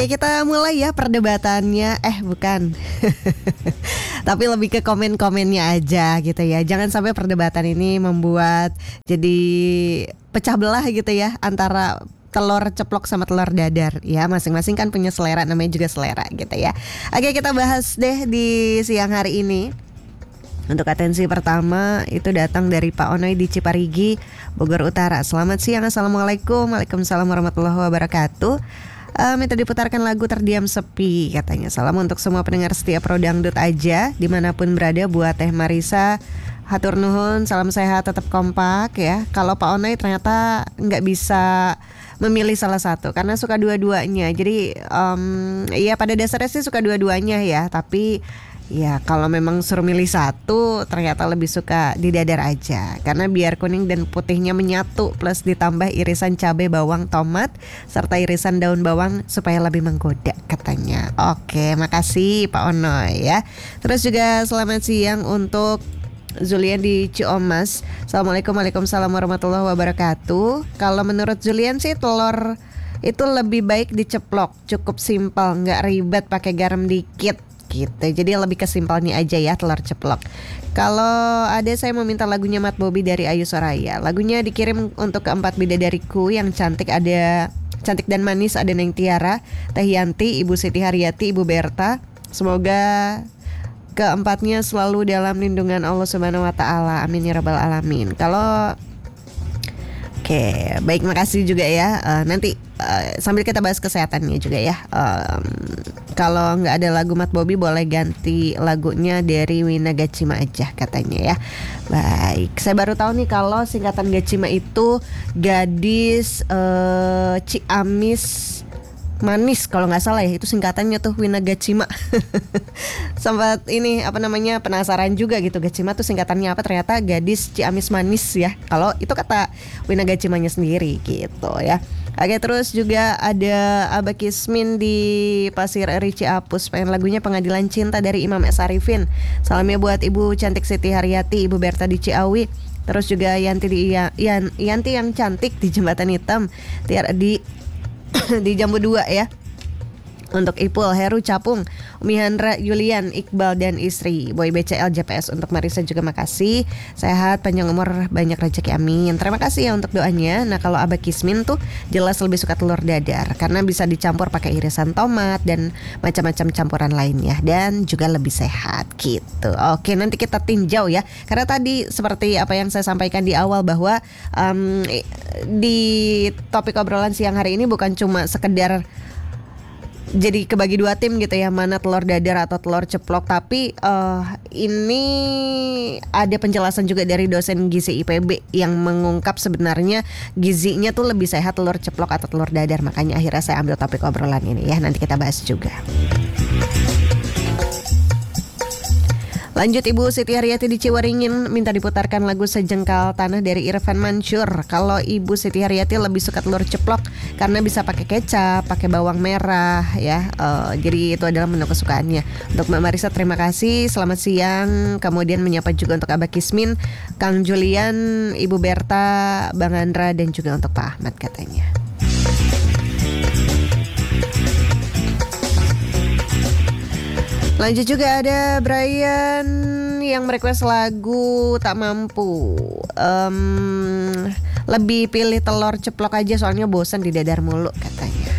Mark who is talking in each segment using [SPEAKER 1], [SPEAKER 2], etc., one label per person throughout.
[SPEAKER 1] Kita mulai ya perdebatannya. Bukan. Tapi lebih ke komen-komennya aja gitu ya. Jangan sampai perdebatan ini membuat jadi pecah belah gitu ya antara telur ceplok sama telur dadar ya, masing-masing kan punya selera, namanya juga selera gitu ya. Oke, kita bahas deh di siang hari ini. Untuk atensi pertama itu datang dari Pak Onoy di Ciparigi, Bogor Utara. Selamat siang, Assalamualaikum. Waalaikumsalam warahmatullahi wabarakatuh. Minta diputarkan lagu Terdiam Sepi katanya. Salam untuk semua pendengar setia Pro Dangdut aja dimanapun berada. Buat Teh Marisa, hatur nuhun, salam sehat, tetap kompak ya. Kalau Pak Onoy ternyata nggak bisa memilih salah satu karena suka dua-duanya. Jadi ya pada dasarnya sih suka dua-duanya ya. Tapi ya kalau memang suruh milih satu, ternyata lebih suka di dadar aja. Karena biar kuning dan putihnya menyatu, plus ditambah irisan cabai, bawang, tomat, serta irisan daun bawang supaya lebih menggoda katanya. Oke, makasih Pak Onoy ya. Terus juga selamat siang untuk Zulian di Ciomas. Assalamualaikum, waalaikumsalam warahmatullahi wabarakatuh. Kalau menurut Zulian sih telur itu lebih baik diceplok, cukup simpel, nggak ribet pakai garam dikit gitu. Jadi lebih ke simpelnya aja ya telur ceplok. Kalau ada saya mau minta lagunya Mat Bobi dari Ayu Soraya. Lagunya dikirim untuk keempat bidadariku yang cantik, ada cantik dan manis, ada Neng Tiara, Teh Yanti, Ibu Siti Haryati, Ibu Berta. Semoga keempatnya selalu dalam lindungan Allah Subhanahu wa taala. Amin ya rabbal alamin. Kalau Oke, baik, makasih juga ya. Nanti sambil kita bahas kesehatannya juga ya. Kalau nggak ada lagu Mat Bobi boleh ganti lagunya dari Wina Gacima aja katanya ya. Baik, saya baru tahu nih kalau singkatan Gacima itu gadis Ciamis Manis kalau nggak salah ya, itu singkatannya tuh Wina Gacima. Sempat ini penasaran juga gitu, Gacima tuh singkatannya apa, ternyata gadis Ciamis Manis ya. Kalau itu kata Wina Gacimanya sendiri gitu ya. Oke, terus juga ada Abah Kismin di Pasir Eri Ciapus, pengen lagunya Pengadilan Cinta dari Imam S. Arifin. Salamnya buat Ibu Cantik Siti Haryati, Ibu Berta di Ciawi. Terus juga Yanti yang cantik di Jembatan Hitam, Tiara di Jambu 2 ya. Untuk Ipul, Heru Capung, Umi Handra, Yulian, Iqbal dan istri, Boy BCL, JPS. Untuk Marisa juga makasih. Sehat, panjang umur, banyak rezeki, amin. Terima kasih ya untuk doanya. Nah, kalau Abah Kismin tuh jelas lebih suka telur dadar karena bisa dicampur pakai irisan tomat dan macam-macam campuran lainnya, dan juga lebih sehat gitu. Oke, nanti kita tinjau ya. Karena tadi seperti apa yang saya sampaikan di awal bahwa di topik obrolan siang hari ini bukan cuma sekedar jadi kebagi dua tim gitu ya, mana telur dadar atau telur ceplok. Tapi ini ada penjelasan juga dari dosen gizi IPB yang mengungkap sebenarnya gizinya tuh lebih sehat telur ceplok atau telur dadar. Makanya akhirnya saya ambil topik obrolan ini ya, nanti kita bahas juga. Lanjut, Ibu Siti Haryati di Ciwaringin minta diputarkan lagu Sejengkal Tanah dari Irfan Mansur. Kalau Ibu Siti Haryati lebih suka telur ceplok karena bisa pakai kecap, pakai bawang merah ya. Jadi itu adalah menu kesukaannya. Untuk Mbak Marisa terima kasih, selamat siang. Kemudian menyapa juga untuk Abah Kismin, Kang Julian, Ibu Berta, Bang Andra, dan juga untuk Pak Ahmad katanya. Lanjut juga ada Brian yang merequest lagu Tak Mampu. Lebih pilih telur ceplok aja soalnya bosan di dadar mulu katanya.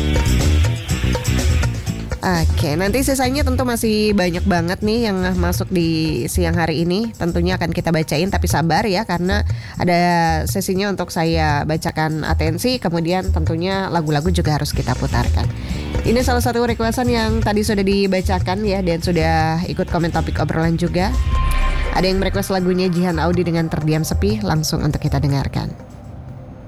[SPEAKER 1] Oke, nanti sisanya tentu masih banyak banget nih yang masuk di siang hari ini. Tentunya akan kita bacain, tapi sabar ya karena ada sesinya untuk saya bacakan atensi. Kemudian tentunya lagu-lagu juga harus kita putarkan. Ini salah satu requestan yang tadi sudah dibacakan ya, dan sudah ikut komen topik obrolan juga. Ada yang merequest lagunya Jihan Audi dengan Terdiam Sepi, langsung untuk kita dengarkan.